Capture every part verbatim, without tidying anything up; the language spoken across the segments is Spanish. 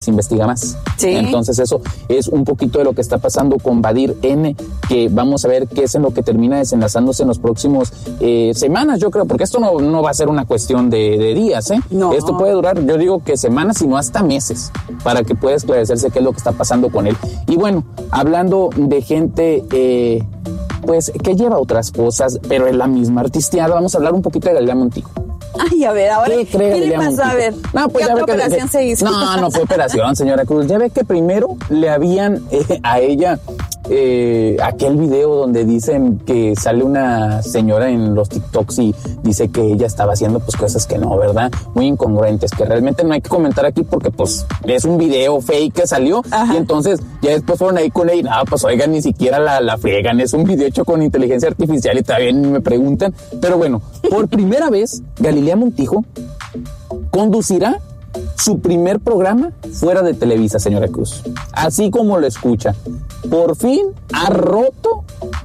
se investiga más. Sí. Entonces eso es un poquito de lo que está pasando con Badir N, que vamos a ver qué es en lo que termina desenlazándose en los próximos eh, semanas, yo creo, porque esto no, no va a ser una cuestión de, de días, ¿eh? No. Esto puede durar, yo digo que semanas, sino hasta meses, para que pueda esclarecerse qué es lo que está pasando con él. Y bueno, hablando de gente... Eh, pues que lleva otras cosas, pero es la misma artisteada, vamos a hablar un poquito de Galilea Montijo. Ay, a ver, ahora, ¿Qué, cree ¿qué le Galilea pasó? Montijo? A ver, no, pues ¿qué ya otra ve que, operación que, se hizo? No, no fue operación, señora Cruz. Ya ve que primero le habían eh, a ella eh, aquel video donde dicen que sale una señora en los TikToks y dice que ella estaba haciendo pues cosas que no, ¿verdad? Muy incongruentes, que realmente no hay que comentar aquí porque pues es un video fake que salió. Ajá. Y entonces ya después fueron ahí con ella y nada, pues oigan, ni siquiera la, la friegan, es un video hecho con inteligencia artificial y todavía ni me preguntan. Pero bueno, por primera vez Galilea Montijo conducirá su primer programa fuera de Televisa, señora Cruz. Así como lo escucha. Por fin ha roto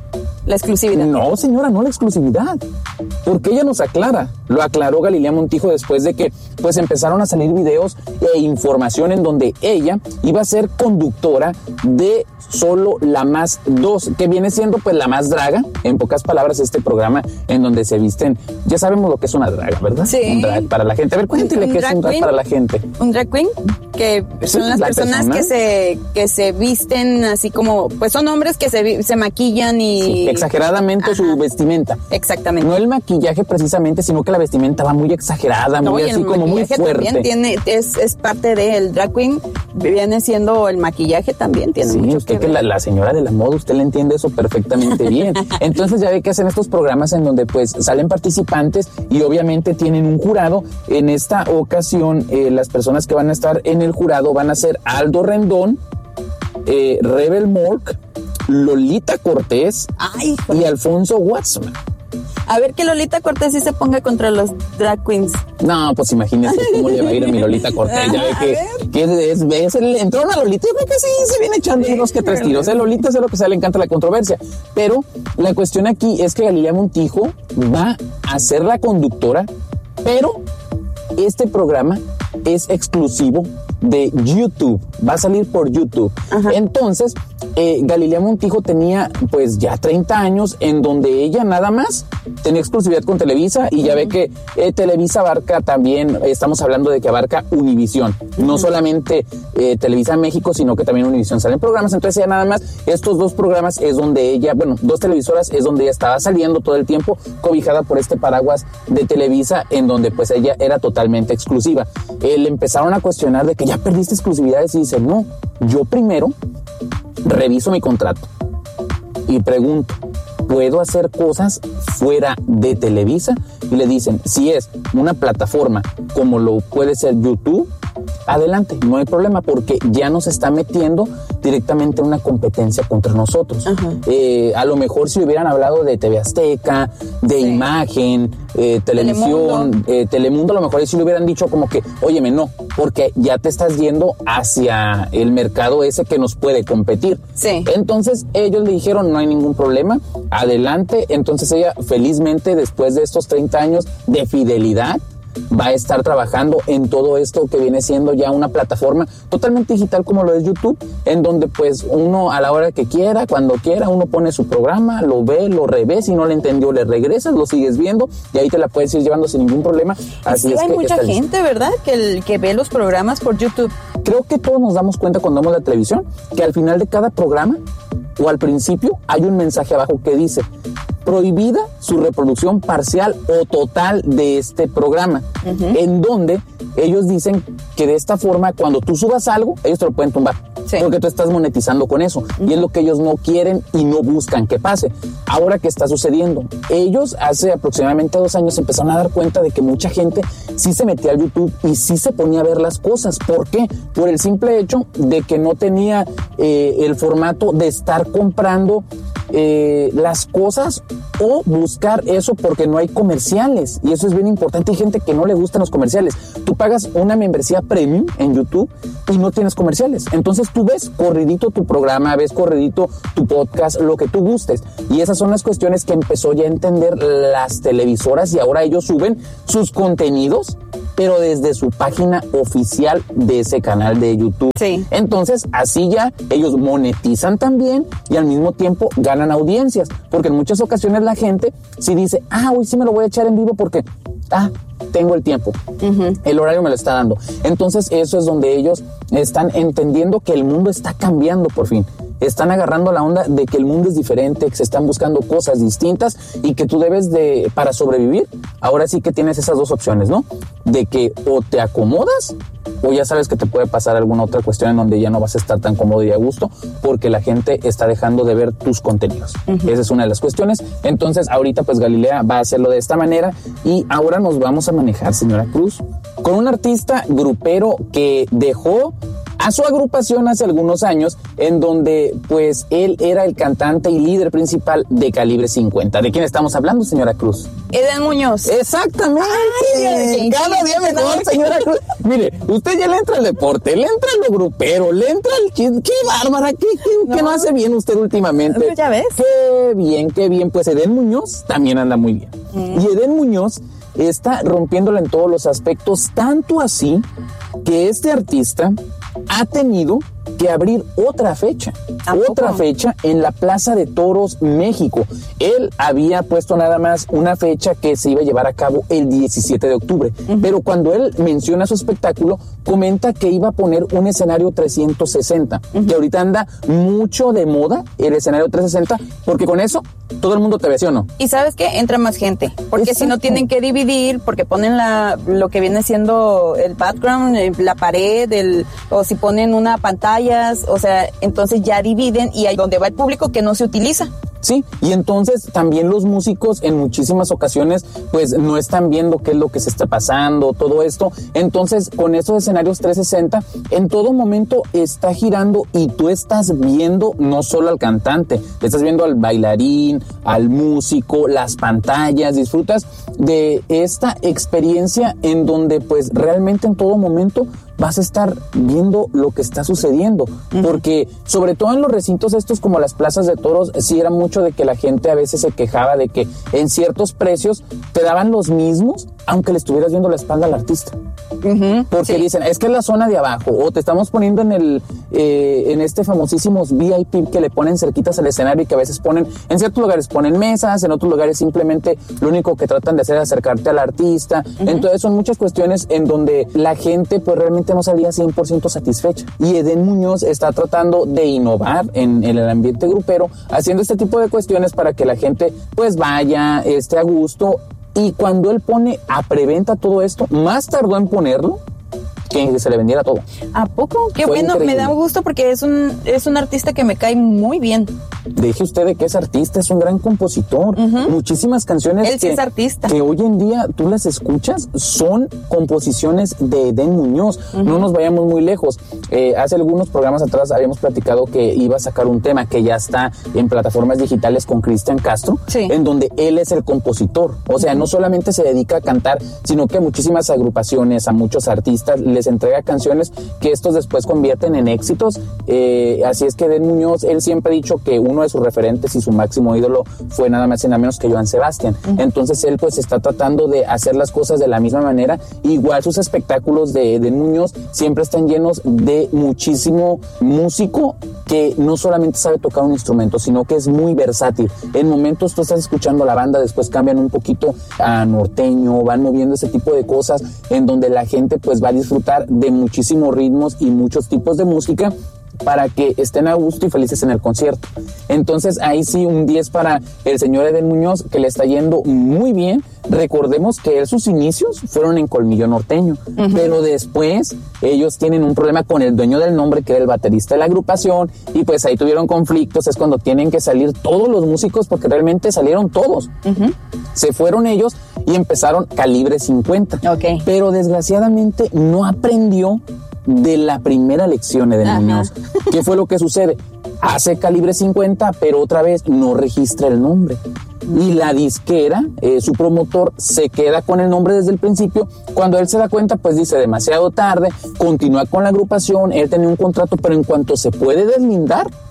la exclusividad. No, señora, no la exclusividad. Porque ella nos aclara. Lo aclaró Galilea Montijo después de que pues empezaron a salir videos e información en donde ella iba a ser conductora de Solo la Más dos, que viene siendo pues la más draga, en pocas palabras, este programa en donde se visten, ya sabemos lo que es una draga, ¿verdad? Sí. Un drag para la gente. A ver, cuéntele qué es un drag queen, para la gente. Un drag queen, que son sí, las la personas persona. que se que se visten así como, pues son hombres que se, se maquillan y... Sí, exageradamente. Ajá. Su vestimenta. Exactamente. No el maquillaje precisamente, sino que la vestimenta va muy exagerada, no, muy así como muy fuerte. También tiene, es, es parte del drag queen, viene siendo el maquillaje también, tiene sí, mucho usted que que la, la señora de la moda, usted le entiende eso perfectamente bien. Entonces ya ve que hacen estos programas en donde pues salen participantes y obviamente tienen un jurado. En esta ocasión eh, las personas que van a estar en el jurado van a ser Aldo Rendón, eh, Rebel Mork, Lolita Cortés. Ay, y Alfonso Watson. A ver que Lolita Cortés sí se ponga contra los drag queens. No, pues imagínese cómo le va a ir a mi Lolita Cortés. Ya ve que, que es, es el, entró una Lolita, yo creo que sí, se viene echando unos que tres tiros. El Lolita es lo que se le encanta la controversia. Pero la cuestión aquí es que Galilea Montijo va a ser la conductora, pero este programa es exclusivo de YouTube, va a salir por YouTube. Ajá. Entonces, eh, Galilea Montijo tenía pues ya treinta años en donde ella nada más tenía exclusividad con Televisa y ya uh-huh. ve que eh, Televisa abarca también, estamos hablando de que abarca Univisión, uh-huh. no solamente eh, Televisa México, sino que también Univisión salen programas. Entonces ella nada más, estos dos programas es donde ella, bueno, dos televisoras es donde ella estaba saliendo todo el tiempo, cobijada por este paraguas de Televisa, en donde pues ella era totalmente exclusiva. Eh, le empezaron a cuestionar de que ya perdiste exclusividades y dice, no, yo primero reviso mi contrato y pregunto, ¿puedo hacer cosas fuera de Televisa? Y le dicen, si es una plataforma como lo puede ser YouTube, adelante, no hay problema, porque ya nos está metiendo directamente una competencia contra nosotros. Eh, a lo mejor si hubieran hablado de T V Azteca, de sí. Imagen, eh, televisión, Telemundo. Eh, Telemundo, a lo mejor ahí sí le hubieran dicho como que, óyeme, no, porque ya te estás yendo hacia el mercado ese que nos puede competir. Sí. Entonces ellos le dijeron, no hay ningún problema, adelante. Entonces ella felizmente después de estos treinta años de fidelidad va a estar trabajando en todo esto que viene siendo ya una plataforma totalmente digital como lo es YouTube, en donde pues uno a la hora que quiera, cuando quiera, uno pone su programa, lo ve, lo revé, si no le entendió le regresas, lo sigues viendo y ahí te la puedes ir llevando sin ningún problema. Así sí, es hay que mucha gente, ¿verdad? Que, el, que ve los programas por YouTube. Creo que todos nos damos cuenta cuando vemos la televisión que al final de cada programa o al principio hay un mensaje abajo que dice prohibida su reproducción parcial o total de este programa, uh-huh. en donde ellos dicen que de esta forma cuando tú subas algo, ellos te lo pueden tumbar, sí. porque tú estás monetizando con eso, uh-huh. y es lo que ellos no quieren y no buscan que pase. Ahora, ¿qué está sucediendo? Ellos hace aproximadamente dos años empezaron a dar cuenta de que mucha gente sí se metía al YouTube y sí se ponía a ver las cosas. ¿Por qué? Por el simple hecho de que no tenía eh, el formato de estar comprando eh, las cosas o buscar eso porque no hay comerciales, y eso es bien importante. Hay gente que no le gustan los comerciales. Tú pagas una membresía premium en YouTube y no tienes comerciales, entonces tú ves corridito tu programa, ves corridito tu podcast, lo que tú gustes, y esas son las cuestiones que empezó ya a entender las televisoras, y ahora ellos suben sus contenidos pero desde su página oficial de ese canal de YouTube. Sí. Entonces, así ya ellos monetizan también y al mismo tiempo ganan audiencias, porque en muchas ocasiones la gente sí dice, ah, hoy sí me lo voy a echar en vivo porque, ah, tengo el tiempo, uh-huh. el horario me lo está dando. Entonces eso es donde ellos están entendiendo que el mundo está cambiando por fin. Están agarrando la onda de que el mundo es diferente, que se están buscando cosas distintas y que tú debes de, para sobrevivir, ahora sí que tienes esas dos opciones, ¿no? De que o te acomodas o ya sabes que te puede pasar alguna otra cuestión en donde ya no vas a estar tan cómodo y a gusto porque la gente está dejando de ver tus contenidos. Uh-huh. Esa es una de las cuestiones. Entonces ahorita pues Galilea va a hacerlo de esta manera y ahora nos vamos a manejar, señora Cruz, con un artista grupero que dejó a su agrupación hace algunos años, en donde pues él era el cantante y líder principal de Calibre cincuenta. ¿De quién estamos hablando, señora Cruz? Eden Muñoz. Exactamente. Ay, cada día mejor, señora Cruz. Mire, usted ya le entra al deporte, le entra a lo grupero, le entra al chisme. ¡Qué bárbara! ¿Qué, qué, no. ¿Qué no hace bien usted últimamente? Pues ya ves. Qué bien, qué bien. Pues Eden Muñoz también anda muy bien. Mm. Y Eden Muñoz está rompiéndola en todos los aspectos, tanto así que este artista ha tenido que abrir otra fecha, otra poco? fecha en la Plaza de Toros, México. Él había puesto nada más una fecha que se iba a llevar a cabo el diecisiete de octubre, uh-huh. pero cuando él menciona su espectáculo, comenta que iba a poner un escenario trescientos sesenta, uh-huh. que ahorita anda mucho de moda el escenario trescientos sesenta, porque con eso todo el mundo te ve, ¿sí o no? Y ¿sabes qué? Entra más gente, porque Exacto. si no tienen que dividir, porque ponen la lo que viene siendo el background, la pared, el, o si ponen una pantalla, o sea, entonces ya dividen y ahí donde va el público que no se utiliza. Sí, y entonces también los músicos en muchísimas ocasiones pues no están viendo qué es lo que se está pasando, todo esto. Entonces con esos escenarios trescientos sesenta en todo momento está girando y tú estás viendo no solo al cantante, estás viendo al bailarín, al músico, las pantallas, disfrutas de esta experiencia en donde pues realmente en todo momento vas a estar viendo lo que está sucediendo, uh-huh. porque sobre todo en los recintos estos como las plazas de toros, sí era mucho de que la gente a veces se quejaba de que en ciertos precios te daban los mismos, aunque le estuvieras viendo la espalda al artista. Uh-huh. Porque sí. dicen, es que es la zona de abajo, o te estamos poniendo en el eh, en este famosísimos V I P que le ponen cerquitas al escenario y que a veces ponen, en ciertos lugares ponen mesas, en otros lugares simplemente lo único que tratan de hacer es acercarte al artista. Uh-huh. Entonces son muchas cuestiones en donde la gente pues realmente no salía cien por ciento satisfecha. Y Eden Muñoz está tratando de innovar en, en el ambiente grupero, haciendo este tipo de cuestiones para que la gente pues vaya, esté a gusto. Y cuando él pone a preventa todo esto, más tardó en ponerlo que se le vendiera todo. ¿A poco? Qué Fue bueno, increíble. Me da gusto porque es un es un artista que me cae muy bien. Deje usted de que es artista, es un gran compositor. Uh-huh. Muchísimas canciones Él sí que, es artista. que hoy en día tú las escuchas son composiciones de Eden Muñoz. Uh-huh. No nos vayamos muy lejos. Eh, hace algunos programas atrás habíamos platicado que iba a sacar un tema que ya está en plataformas digitales con Cristian Castro, sí. en donde él es el compositor. O sea, uh-huh. no solamente se dedica a cantar, sino que a muchísimas agrupaciones, a muchos artistas les entrega canciones que estos después convierten en éxitos. Eh, así es que Eden Muñoz, él siempre ha dicho que uno de sus referentes y su máximo ídolo fue nada más y nada menos que Joan Sebastián. Uh-huh. Entonces él pues está tratando de hacer las cosas de la misma manera. Igual sus espectáculos de Eden Muñoz siempre están llenos de muchísimo músico que no solamente sabe tocar un instrumento, sino que es muy versátil. En momentos tú estás escuchando la banda, después cambian un poquito a norteño, van moviendo ese tipo de cosas en donde la gente pues va a disfrutar de muchísimos ritmos y muchos tipos de música para que estén a gusto y felices en el concierto. Entonces ahí sí un diez para el señor Eden Muñoz, que le está yendo muy bien. Recordemos que él, sus inicios fueron en Colmillo Norteño, uh-huh. pero después ellos tienen un problema con el dueño del nombre, que era el baterista de la agrupación, y pues ahí tuvieron conflictos. Es cuando tienen que salir todos los músicos, porque realmente salieron todos. Uh-huh. Se fueron ellos y empezaron Calibre cincuenta. Okay. Pero desgraciadamente no aprendió de la primera lección de Eden Muñoz. ¿Qué fue lo que sucede? Hace Calibre cincuenta, pero otra vez no registra el nombre. Y la disquera, eh, su promotor, se queda con el nombre desde el principio. Cuando él se da cuenta, pues dice, demasiado tarde, continúa con la agrupación. Él tenía un contrato, pero en cuanto se puede deslindar,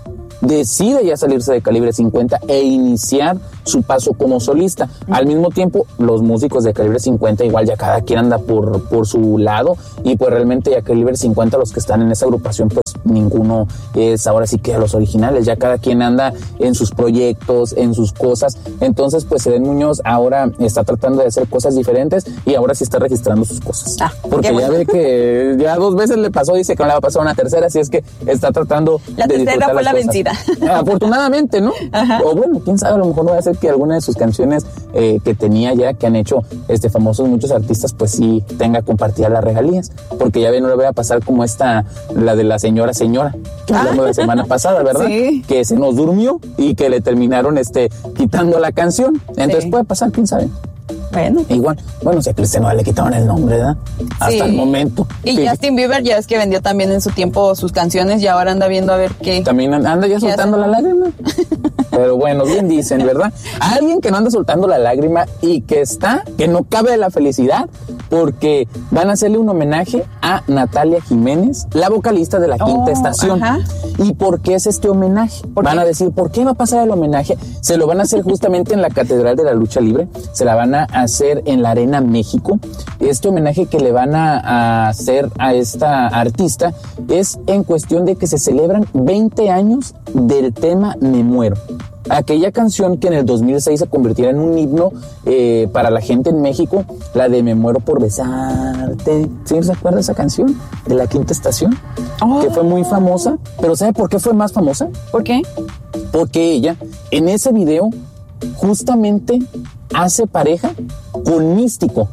decide ya salirse de Calibre cincuenta e iniciar su paso como solista. Al mismo tiempo, los músicos de Calibre cincuenta igual ya cada quien anda por, por su lado, y pues realmente ya Calibre cincuenta, los que están en esa agrupación, pues ninguno es ahora sí que a los originales, ya cada quien anda en sus proyectos, en sus cosas. Entonces pues Edén Muñoz ahora está tratando de hacer cosas diferentes y ahora sí está registrando sus cosas, ah, porque ya bueno. ve que ya dos veces le pasó, dice que no le va a pasar una tercera, así es que está tratando la de tercera fue la cosas. Vencida, afortunadamente, ¿no? Ajá. O bueno, quién sabe, a lo mejor no va a ser que alguna de sus canciones eh, que tenía ya, que han hecho este famosos muchos artistas, pues sí tenga compartidas las regalías, porque ya ve, no le voy a pasar como esta, la de la señora señora, que hablamos ah. la semana pasada, ¿verdad? Sí. Que se nos durmió y que le terminaron este quitando la canción. Entonces sí. puede pasar, quién sabe. Bueno. Igual, bueno, si a Cristiano le quitaron el nombre, ¿verdad? Hasta sí. el momento. Y sí. Justin Bieber ya es que vendió también en su tiempo sus canciones y ahora anda viendo a ver qué. También anda ya soltando la lágrima. Pero bueno, bien dicen, ¿verdad? Alguien que no anda soltando la lágrima y que está, que no cabe de la felicidad, porque van a hacerle un homenaje a Natalia Jiménez, la vocalista de La Quinta oh, Estación. Ajá. ¿Y por qué es este homenaje? Van a decir, ¿por qué va a pasar el homenaje? Se lo van a hacer justamente en la Catedral de la Lucha Libre, se la van a hacer en la Arena México. Este homenaje que le van a, a hacer a esta artista es en cuestión de que se celebran veinte años del tema Me Muero. Aquella canción que en el dos mil seis se convirtiera en un himno eh, para la gente en México, la de Me Muero por Besarte. ¿Sí se acuerda esa canción? De La Quinta Estación, oh. que fue muy famosa. Pero ¿sabe por qué fue más famosa? ¿Por qué? Porque ella, en ese video, justamente hace pareja con Místico.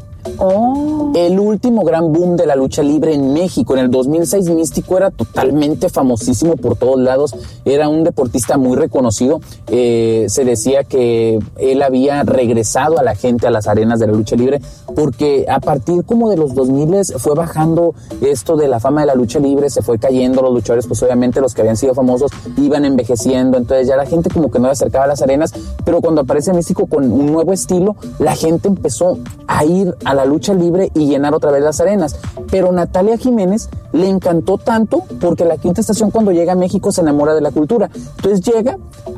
Oh. El último gran boom de la lucha libre en México. En el dos mil seis Místico era totalmente famosísimo por todos lados. Era un deportista muy reconocido. Eh, se decía que él había regresado a la gente a las arenas de la lucha libre, porque a partir como de los dos mil fue bajando esto de la fama de la lucha libre, se fue cayendo. Los luchadores, pues obviamente los que habían sido famosos iban envejeciendo, entonces ya la gente como que no le acercaba a las arenas. Pero cuando aparece Místico con un nuevo estilo, la gente empezó a ir a la lucha libre y llenar otra vez las arenas. Pero Natalia Jiménez le encantó tanto porque La Quinta Estación, cuando llega a México, se enamora de la cultura. Entonces llega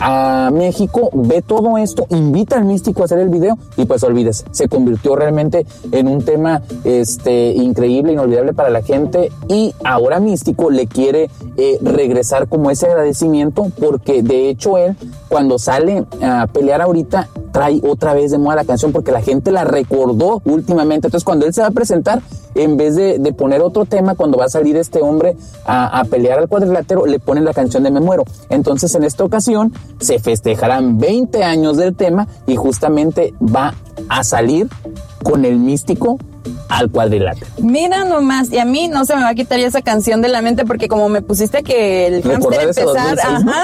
a México, ve todo esto, invita al Místico a hacer el video y pues olvídese, se convirtió realmente en un tema este increíble, inolvidable para la gente, y ahora Místico le quiere eh, regresar como ese agradecimiento, porque de hecho él, cuando sale a pelear ahorita, trae otra vez de moda la canción porque la gente la recordó últimamente. Entonces cuando él se va a presentar, en vez de, de poner otro tema, cuando va a salir este hombre a, a pelear al cuadrilátero, le ponen la canción de Me Muero. Entonces en esta ocasión se festejarán veinte años del tema y justamente va a salir con el Místico al cuadrilátero. Mira nomás, y a mí no se me va a quitar ya esa canción de la mente, porque como me pusiste que el hámster empezar, ajá, ¿no?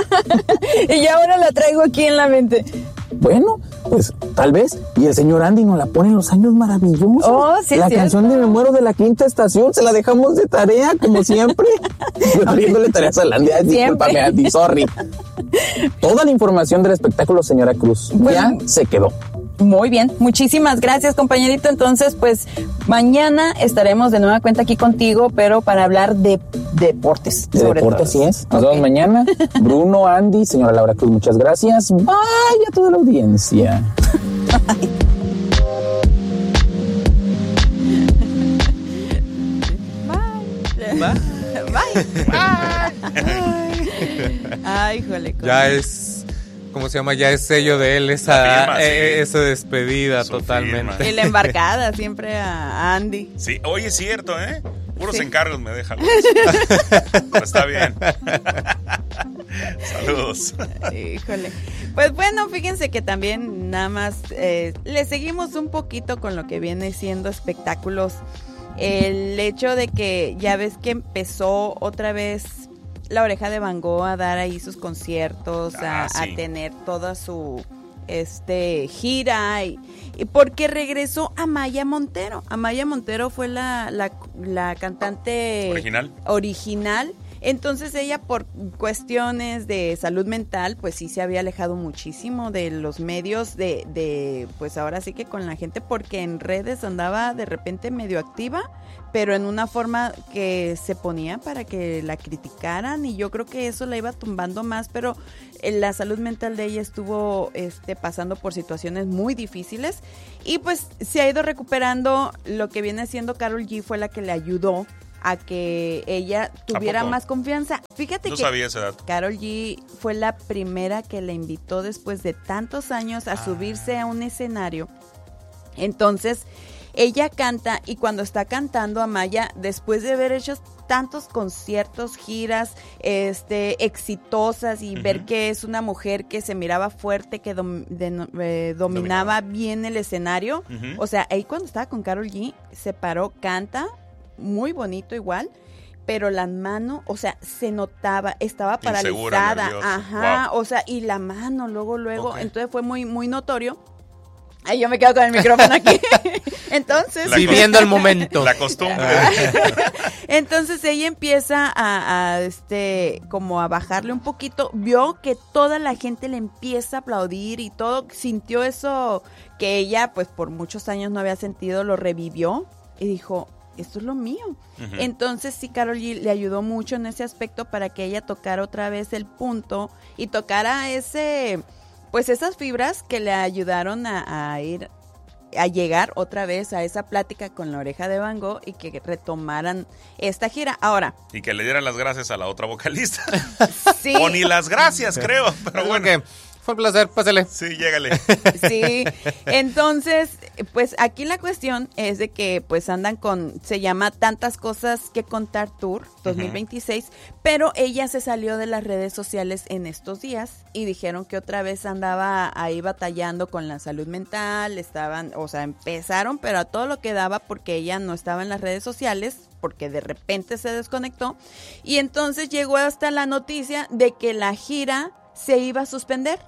Y ya ahora la traigo aquí en la mente. Bueno, pues tal vez. Y el señor Andy nos la pone en Los Años Maravillosos. Oh, sí, la canción cierto. de Me Muero de La Quinta Estación, se la dejamos de tarea, como siempre. Yo trayéndole tareas a Andy, discúlpame, Andy, sorry. Toda la información del espectáculo, señora Cruz, bueno, ya se quedó. Muy bien, muchísimas gracias, compañerito. Entonces, pues mañana estaremos de nueva cuenta aquí contigo, pero para hablar de deportes. De deportes, sí es. Nos okay. vemos mañana. Bruno, Andy, señora Laura Cruz, muchas gracias. Bye a toda la audiencia. Bye. Bye. Bye. Bye. Ay, híjole. Ya es... ¿Cómo se llama? Ya es sello de él esa, firma, eh, sí. esa despedida. Su totalmente. Firma. Y la embarcada siempre a Andy. Sí, oye, es cierto, ¿eh? Puros sí. encargos me dejan. Pero está bien. Saludos. Híjole. Pues bueno, fíjense que también nada más eh, le seguimos un poquito con lo que viene siendo espectáculos. El hecho de que ya ves que empezó otra vez La Oreja de Van Gogh a dar ahí sus conciertos, ah, a, sí. a tener toda su este gira, y, y porque regresó Amaya Montero. Amaya Montero fue la, la, la cantante original. original Entonces ella, por cuestiones de salud mental, pues sí se había alejado muchísimo de los medios, de, de pues ahora sí que con la gente, porque en redes andaba de repente medio activa, pero en una forma que se ponía para que la criticaran, y yo creo que eso la iba tumbando más, pero la salud mental de ella estuvo este, pasando por situaciones muy difíciles, y pues se ha ido recuperando. Lo que viene siendo Karol G fue la que le ayudó a que ella tuviera más confianza. Fíjate no que sabía ese dato. Karol G fue la primera que le invitó después de tantos años a ah. subirse a un escenario. Entonces, ella canta, y cuando está cantando Amaya, después de haber hecho tantos conciertos, giras, este, exitosas, y uh-huh. ver que es una mujer que se miraba fuerte, que dom, de, eh, dominaba, dominaba bien el escenario, uh-huh. o sea, ahí cuando estaba con Karol G, se paró, canta, muy bonito igual, pero la mano, o sea, se notaba, estaba paralizada, Insegura, ajá, wow. o sea, y la mano, luego, luego, okay. entonces fue muy, muy notorio. Ay, yo me quedo con el micrófono aquí. Entonces, la viviendo el momento. La costumbre. Entonces ella empieza a, a este como a bajarle un poquito, vio que toda la gente le empieza a aplaudir y todo, sintió eso que ella pues por muchos años no había sentido, lo revivió y dijo, esto es lo mío. Uh-huh. Entonces sí, Karol G le ayudó mucho en ese aspecto para que ella tocara otra vez el punto y tocara ese, pues esas fibras que le ayudaron a, a ir, a llegar otra vez a esa plática con La Oreja de Van Gogh y que retomaran esta gira. Ahora. Y que le dieran las gracias a la otra vocalista. Sí. O ni las gracias, creo, pero bueno. Okay. Fue un placer, pásale. Sí, llégale. Sí, entonces, pues aquí la cuestión es de que pues andan con, se llama Tantas Cosas que Contar Tour dos mil veintiséis, uh-huh. pero ella se salió de las redes sociales en estos días y dijeron que otra vez andaba ahí batallando con la salud mental, estaban, o sea, empezaron, pero a todo lo que daba porque ella no estaba en las redes sociales, porque de repente se desconectó, y entonces llegó hasta la noticia de que la gira se iba a suspender.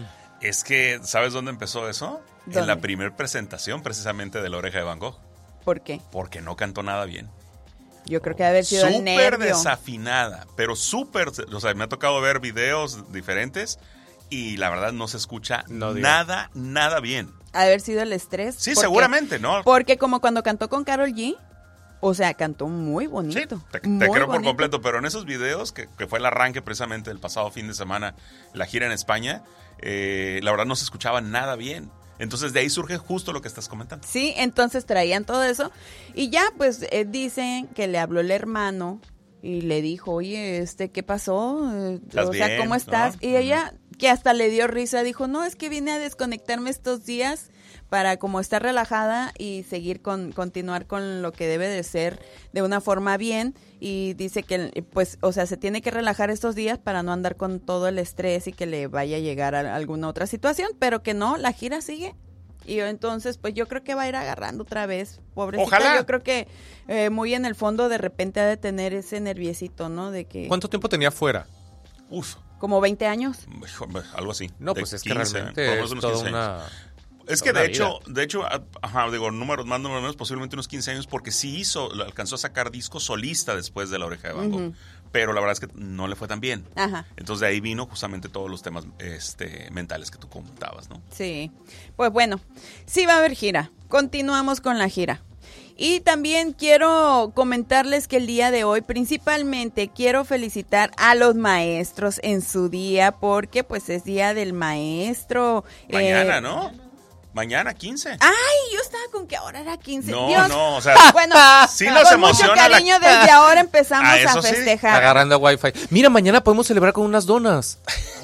Es que, ¿sabes dónde empezó eso? ¿Dónde? En la primer presentación precisamente de La Oreja de Van Gogh. ¿Por qué? Porque no cantó nada bien. Yo creo que debe haber sido el nervio. Súper desafinada, pero súper, o sea, me ha tocado ver videos diferentes y la verdad no se escucha no, nada, nada bien. Ha de haber sido el estrés. Sí, porque, seguramente, ¿no? Porque como cuando cantó con Karol G, o sea, cantó muy bonito. Sí, te, te muy creo por bonito. completo, pero en esos videos, que, que fue el arranque precisamente del pasado fin de semana, la gira en España, eh, la verdad no se escuchaba nada bien. Entonces de ahí surge justo lo que estás comentando. Sí, entonces traían todo eso y ya pues eh, dicen que le habló el hermano y le dijo, oye, este, ¿qué pasó? Eh, o bien, sea, ¿cómo estás? ¿no? Y ella, que hasta le dio risa, dijo, no, es que vine a desconectarme estos días para como estar relajada y seguir con, continuar con lo que debe de ser de una forma bien, y dice que pues, o sea, se tiene que relajar estos días para no andar con todo el estrés y que le vaya a llegar a alguna otra situación, pero que no, la gira sigue. Y entonces, pues yo creo que va a ir agarrando otra vez, pobrecita. Ojalá. Yo creo que eh, muy en el fondo de repente ha de tener ese nerviecito, ¿no? De que ¿Cuánto tiempo tenía fuera? Uf. Como veinte años. Algo así. No, pues es que realmente es toda una... Es que de hecho, de hecho, ajá, digo, números más, números menos, posiblemente unos quince años, porque sí hizo, alcanzó a sacar disco solista después de La Oreja de Van Gogh, uh-huh. pero la verdad es que no le fue tan bien. Ajá. Entonces de ahí vino justamente todos los temas este, mentales que tú comentabas, ¿no? Sí, pues bueno, sí va a haber gira, continuamos con la gira. Y también quiero comentarles que el día de hoy principalmente quiero felicitar a los maestros en su día, porque pues es día del maestro. Mañana, eh, ¿no? Mañana, quince. Ay, yo estaba con que ahora era quince. No, Dios. no, o sea, bueno, sí nos con emociona mucho cariño la... desde ahora empezamos Ah, a sí. festejar. Agarrando wifi. Mira, mañana podemos celebrar con unas donas.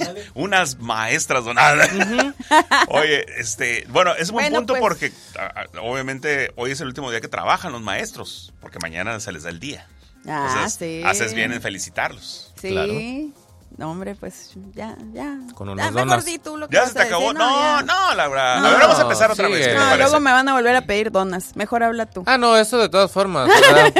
Unas maestras donadas. Uh-huh. Oye, este, bueno, es un buen bueno, punto pues, porque a, obviamente hoy es el último día que trabajan los maestros, porque mañana se les da el día. Ah, Entonces, sí. haces bien en felicitarlos. Sí. Claro. No, hombre, pues ya, ya. Con unas ya, donas. mejor di tú lo que Ya vas se te a acabó. decir. No, ya. no, Laura. No. A ver, vamos a empezar otra Sí, vez. ¿Qué eh. te No, parece? luego me van a volver a pedir donas. Mejor habla tú. Ah, no, eso de todas formas. ¿Verdad?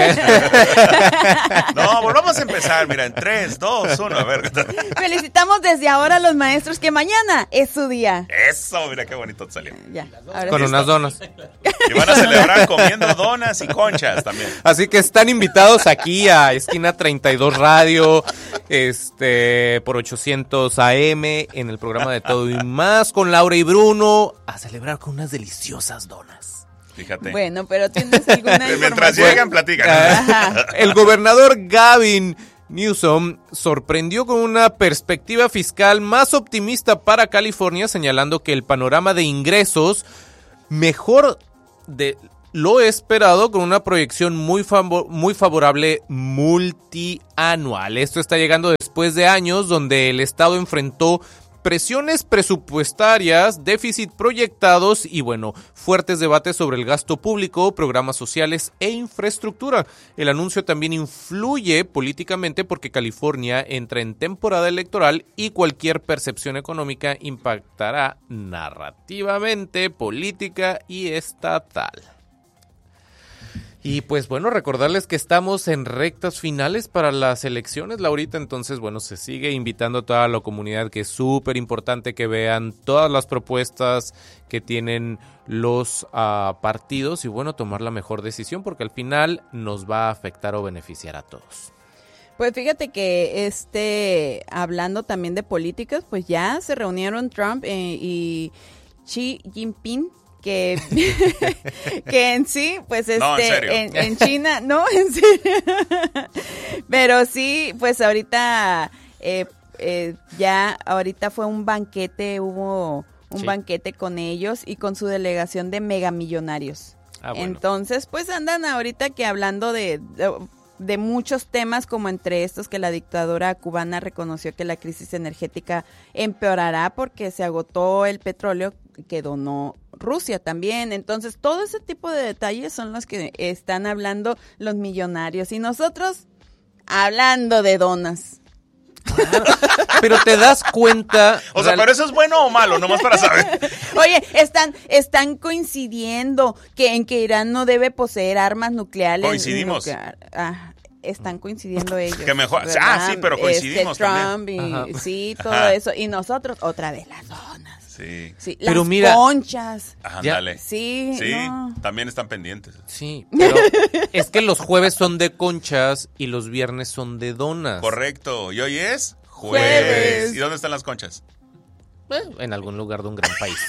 No, volvamos a empezar. Mira, en tres, dos, uno. A ver. Felicitamos desde ahora a los maestros que mañana es su día. Eso, mira qué bonito te salió. Ya, ahora Con sí. unas donas. Y van a celebrar comiendo donas y conchas también. Así que están invitados aquí a Esquina treinta y dos Radio, este, por ochocientos A M, en el programa de Todo y Más, con Laura y Bruno, a celebrar con unas deliciosas donas. Fíjate. Bueno, pero tienes alguna Mientras información. llegan, platican. Ajá. El gobernador Gavin Newsom sorprendió con una perspectiva fiscal más optimista para California, señalando que el panorama de ingresos mejor de lo esperado, con una proyección muy, favor, muy favorable multianual. Esto está llegando después de años donde el estado enfrentó presiones presupuestarias, déficit proyectados y, bueno, fuertes debates sobre el gasto público, programas sociales e infraestructura. El anuncio también influye políticamente porque California entra en temporada electoral y cualquier percepción económica impactará narrativamente, política y estatal. Y pues bueno, recordarles que estamos en rectas finales para las elecciones, Laurita, entonces bueno, se sigue invitando a toda la comunidad, que es súper importante que vean todas las propuestas que tienen los uh, partidos y bueno, tomar la mejor decisión porque al final nos va a afectar o beneficiar a todos. Pues fíjate que este, hablando también de políticas, pues ya se reunieron Trump eh, y Xi Jinping. Que, que en sí, pues este, No, en serio. en, en China, no, en serio, pero sí, pues ahorita, eh, eh, ya, ahorita fue un banquete, hubo un Sí. banquete con ellos y con su delegación de megamillonarios. Ah, bueno. Entonces, pues andan ahorita que hablando de, de, de muchos temas, como entre estos que la dictadura cubana reconoció que la crisis energética empeorará porque se agotó el petróleo que donó Rusia también. Entonces, todo ese tipo de detalles son los que están hablando los millonarios y nosotros hablando de donas. Claro, pero te das cuenta... O sea, real- ¿pero eso es bueno o malo? Nomás para saber. Oye, están están coincidiendo que en que Irán no debe poseer armas nucleares. Coincidimos. Nuclear. Ah, están coincidiendo ellos. Que mejor- ¿verdad? ah, sí, pero coincidimos este, Trump también. y Ajá. sí, todo Ajá. eso. Y nosotros, otra vez, las donas. Sí. Sí, Pero las mira- conchas. Ándale. Sí, Sí, no. también están pendientes. Sí, pero es que los jueves son de conchas y los viernes son de donas. Correcto. ¿Y hoy es? Jueves. Jueves. ¿Y dónde están las conchas? Eh, En algún lugar de un gran país.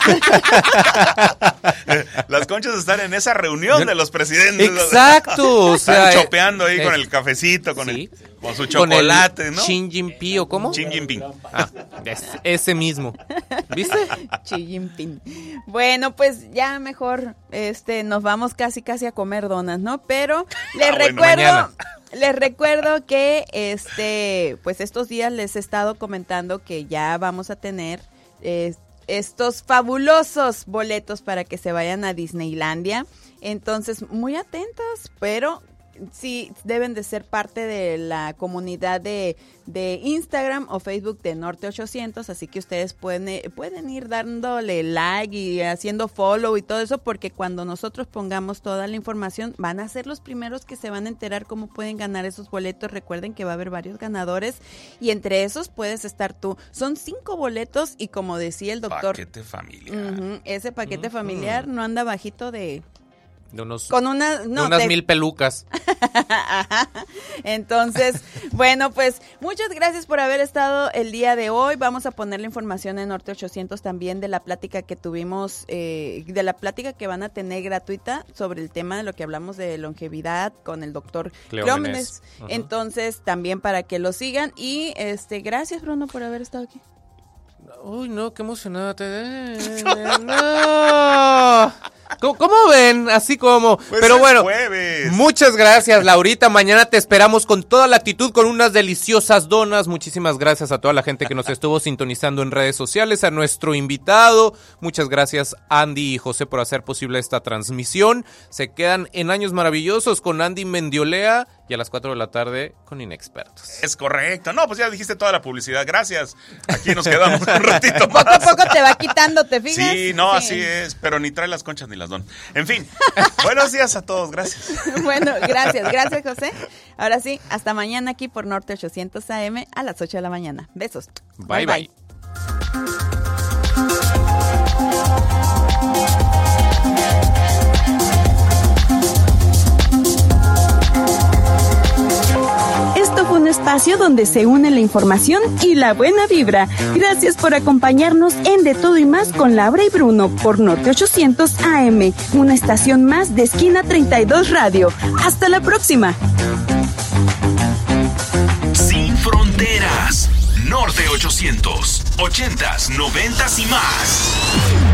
Las conchas están en esa reunión de los presidentes. Exacto, o sea, Están chopeando ahí eh, con el cafecito, con, sí. el, con su Con el chocolate, ¿no? Xi Jinping, ¿o cómo? Xi Jinping. Ah, es- ese mismo. ¿Viste? Xi Jinping. Bueno, pues ya mejor este nos vamos casi casi a comer donas, ¿no? Pero les Ah, bueno, recuerdo mañana. les recuerdo que este pues estos días les he estado comentando que ya vamos a tener eh, estos fabulosos boletos para que se vayan a Disneylandia. Entonces, muy atentos, pero sí deben de ser parte de la comunidad de, de Instagram o Facebook de Norte ochocientos, así que ustedes pueden, eh, pueden ir dándole like y haciendo follow y todo eso, porque cuando nosotros pongamos toda la información, van a ser los primeros que se van a enterar cómo pueden ganar esos boletos. Recuerden que va a haber varios ganadores y entre esos puedes estar tú. Son cinco boletos y como decía el doctor, Paquete familiar. ujú, ese paquete Ujú. familiar no anda bajito de... De unos, Con una... de No, unas te- mil pelucas. Ajá. Entonces, bueno, pues muchas gracias por haber estado el día de hoy. Vamos a poner la información en Norte ochocientos también de la plática que tuvimos, eh, de la plática que van a tener gratuita sobre el tema de lo que hablamos de longevidad con el doctor Cleómenes. Cleómenes. Ajá. Entonces, también para que lo sigan. Y este, gracias, Bruno, por haber estado aquí. Uy, no, qué emocionada te ves. No. ¿Cómo, cómo ven? Así como. Pues Pero es bueno, jueves. muchas gracias, Laurita. Mañana te esperamos con toda la actitud, con unas deliciosas donas. Muchísimas gracias a toda la gente que nos estuvo sintonizando en redes sociales, a nuestro invitado. Muchas gracias, Andy y José, por hacer posible esta transmisión. Se quedan en Años Maravillosos con Andy Mendiolea. y a las cuatro de la tarde con Inexpertos. Es correcto. No, pues ya dijiste toda la publicidad. Gracias. Aquí nos quedamos un ratito más. Poco a poco te va quitando, ¿te fijas? Sí, no, sí. así es. Pero ni trae las conchas ni las don. En fin. Buenos días a todos. Gracias. Bueno, gracias. Gracias, José. Ahora sí, hasta mañana aquí por Norte ochocientos A M a las ocho de la mañana. Besos. Bye, bye. bye. Esto fue un espacio donde se une la información y la buena vibra. Gracias por acompañarnos en De Todo y Más con Laura y Bruno por Norte ochocientos A M, una estación más de Esquina treinta y dos Radio. Hasta la próxima. Sin fronteras. Norte ochocientos, ochentas, noventas y más.